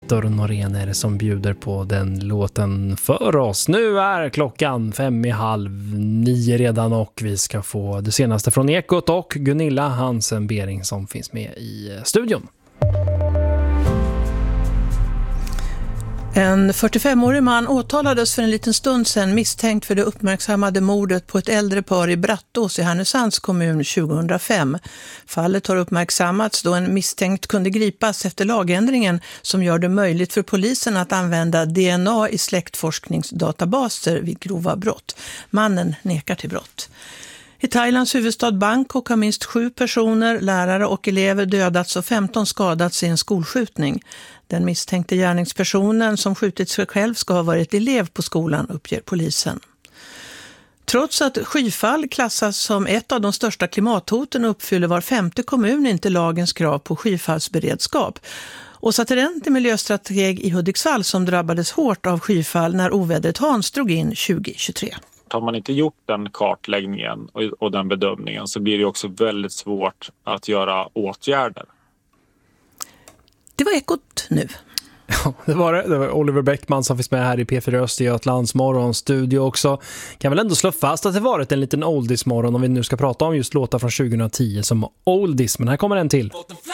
Viktor Norén är det som bjuder på den låten för oss. Nu är klockan 8:55 redan och vi ska få det senaste från Ekot och Gunilla Hansen Bering som finns med i studion. En 45-årig man åtalades för en liten stund sedan misstänkt för det uppmärksammade mordet på ett äldre par i Brattås i Härnösands kommun 2005. Fallet har uppmärksammats då en misstänkt kunde gripas efter lagändringen som gör det möjligt för polisen att använda DNA i släktforskningsdatabaser vid grova brott. Mannen nekar till brott. I Thailands huvudstad Bangkok har minst 7 personer, lärare och elever dödats och 15 skadats i en skolskjutning. Den misstänkte gärningspersonen som skjutit sig själv ska ha varit elev på skolan, uppger polisen. Trots att skyfall klassas som ett av de största klimathoten uppfyller var 5:e kommun inte lagens krav på skyfallsberedskap. Åsa Terent är miljöstrateg i Hudiksvall som drabbades hårt av skyfall när ovädret Hans drog in 2023. Har man inte gjort den kartläggningen och den bedömningen så blir det också väldigt svårt att göra åtgärder. Det var Ekot nu. Ja, det var Oliver Bäckman som finns med här i P4 Östergötlands morgonstudio också. Kan väl ändå slå fast att det varit en liten oldies morgon om vi nu ska prata om just låtar från 2010 som oldies. Men här kommer en till.